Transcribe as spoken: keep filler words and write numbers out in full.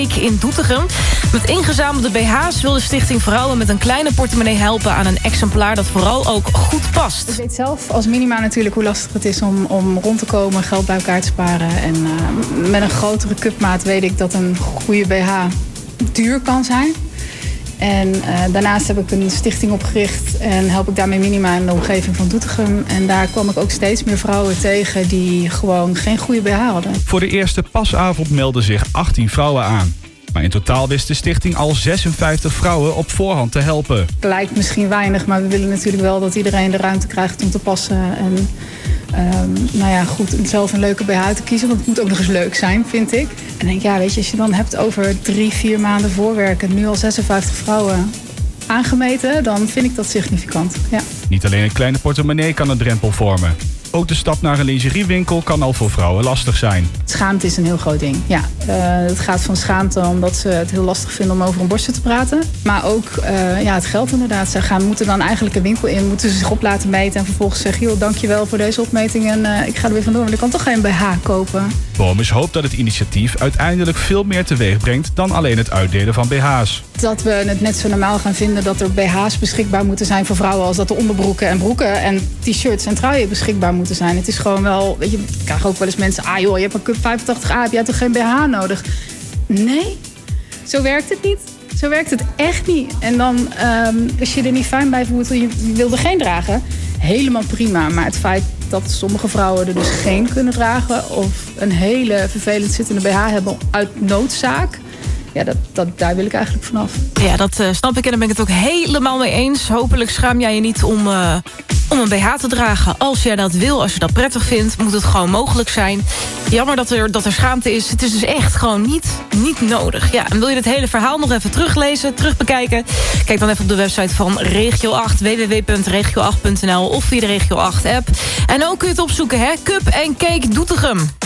in Doetinchem. Met ingezamelde B H's wil de stichting vrouwen met een kleine portemonnee helpen aan een exemplaar dat vooral ook goed past. Ik weet zelf als minima natuurlijk hoe lastig het is om, om rond te komen, geld bij elkaar te sparen. En uh, met een grotere cupmaat weet ik dat een goede B H duur kan zijn. En uh, daarnaast heb ik een stichting opgericht en help ik daarmee minima in de omgeving van Doetinchem. En daar kwam ik ook steeds meer vrouwen tegen die gewoon geen goede B H hadden. Voor de eerste pasavond melden zich achttien vrouwen aan. Maar in totaal wist de stichting al zesenvijftig vrouwen op voorhand te helpen. Lijkt misschien weinig, maar we willen natuurlijk wel dat iedereen de ruimte krijgt om te passen. En um, nou ja, goed, zelf een leuke B H te kiezen, want het moet ook nog eens leuk zijn, vind ik. En denk, ja, weet je, als je dan hebt over drie, vier maanden voorwerken, nu al zesenvijftig vrouwen aangemeten, dan vind ik dat significant. Ja. Niet alleen een kleine portemonnee kan een drempel vormen. Ook de stap naar een lingeriewinkel kan al voor vrouwen lastig zijn. Schaamte is een heel groot ding. Ja, uh, het gaat van schaamte omdat ze het heel lastig vinden om over een borstje te praten. Maar ook uh, ja, het geld inderdaad. Ze gaan, moeten dan eigenlijk een winkel in, moeten ze zich op laten meten. En vervolgens zeggen, joh, dankjewel voor deze opmeting en uh, ik ga er weer vandoor. Want ik kan toch geen B H kopen. Bomis hoopt dat het initiatief uiteindelijk veel meer teweeg brengt dan alleen het uitdelen van B H's. Dat we het net zo normaal gaan vinden dat er B H's beschikbaar moeten zijn voor vrouwen als dat er onderbroeken en broeken en t-shirts en truien beschikbaar moeten zijn. Het is gewoon wel, weet je, ik krijg ook wel eens mensen, ah joh, je hebt een cup vijfentachtig A, heb jij toch geen B H nodig? Nee, zo werkt het niet. Zo werkt het echt niet. En dan, um, als je er niet fijn bij voelt, je wil er geen dragen, helemaal prima. Maar het feit dat sommige vrouwen er dus geen kunnen dragen of een hele vervelend zittende B H hebben uit noodzaak, ja, dat, dat, daar wil ik eigenlijk vanaf. Ja, dat uh, snap ik en daar ben ik het ook helemaal mee eens. Hopelijk schaam jij je niet om, uh, om een B H te dragen. Als jij dat wil, als je dat prettig vindt, moet het gewoon mogelijk zijn. Jammer dat er, dat er schaamte is. Het is dus echt gewoon niet, niet nodig. Ja, en wil je het hele verhaal nog even teruglezen, terugbekijken? Kijk dan even op de website van Regio acht, w w w punt regio acht punt n l of via de Regio acht app. En ook kun je het opzoeken, hè? Cup en Cake Doetinchem.